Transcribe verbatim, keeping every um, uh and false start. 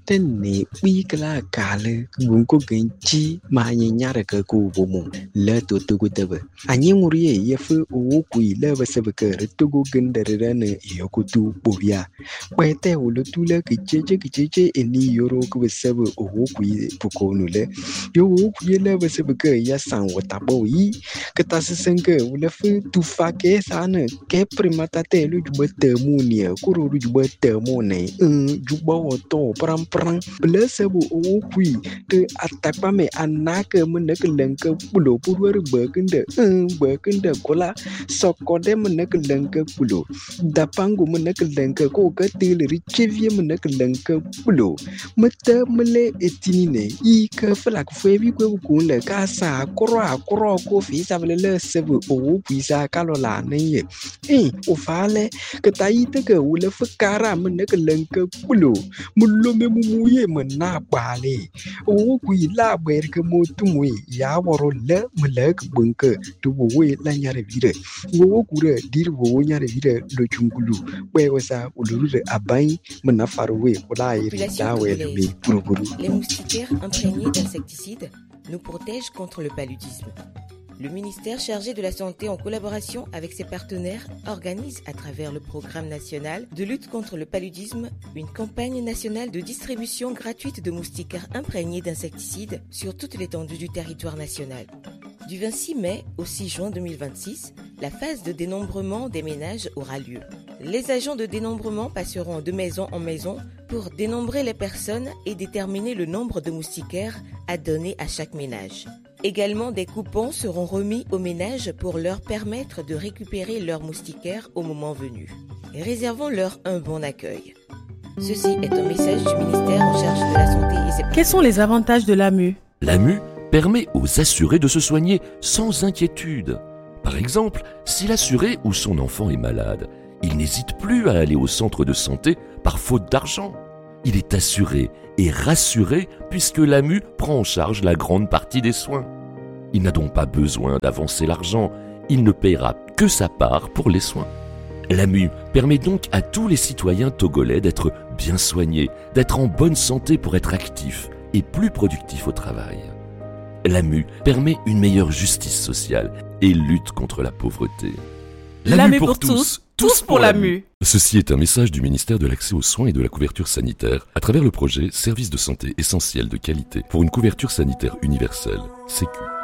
Tene bikla kale gunko genchi ma nyanyara ka ku bomo le to to gutebe anyi nguriye yefu owo kui le basebe ka retogo gendere ne yokutu bobia kwete wolo tule kicheche kicheche eni yoro ku basebe owo kui pokonu le yo owo kui le basebe ka ya san watabo yi ketase senke wole fu tufa ke sana ke primata te lu jubete munia kuro lu jubete mone jubo to pram pram blessable owo kui te atakpame anake meneke lenke pulo purwer bekende bekende kola sokode meneke lenke pulo dapango meneke lenke ko katele richevie meneke lenke pulo mete mele etinine i ke flak febi ko kunle kasa kro akro ko fi sabele sebe owo kui sa kalola neye eh ofale ketaite ke wole fakara meneke lenke pulo mulo me mumuye mena bale o kui la ber ke motumwe ya woro le melek bunke to we la nyare vire wo kure dir wo nyare vire do chungulu we wasa ulure abai mena farwe wala iri dawe me purupuru. Les moustiquaires imprégnés d'insecticides nous protègent contre le paludisme. Le ministère chargé de la Santé, en collaboration avec ses partenaires, organise à travers le programme national de lutte contre le paludisme une campagne nationale de distribution gratuite de moustiquaires imprégnés d'insecticides sur toute l'étendue du territoire national. Du vingt-six mai au six juin deux mille vingt-six, la phase de dénombrement des ménages aura lieu. Les agents de dénombrement passeront de maison en maison pour dénombrer les personnes et déterminer le nombre de moustiquaires à donner à chaque ménage. Également, des coupons seront remis aux ménages pour leur permettre de récupérer leurs moustiquaires au moment venu. Réservons-leur un bon accueil. Ceci est un message du ministère en charge de la Santé et ses... Quels sont les avantages de l'A M U ? L'A M U permet aux assurés de se soigner sans inquiétude. Par exemple, si l'assuré ou son enfant est malade, il n'hésite plus à aller au centre de santé par faute d'argent. Il est assuré et rassuré puisque l'A M U prend en charge la grande partie des soins. Il n'a donc pas besoin d'avancer l'argent, il ne paiera que sa part pour les soins. L'A M U permet donc à tous les citoyens togolais d'être bien soignés, d'être en bonne santé pour être actifs et plus productifs au travail. L'A M U permet une meilleure justice sociale et lutte contre la pauvreté. L'A M U pour tous, tous pour l'A M U. Ceci est un message du ministère de l'Accès aux soins et de la couverture sanitaire à travers le projet Services de santé essentiels de qualité pour une couverture sanitaire universelle, Sécu.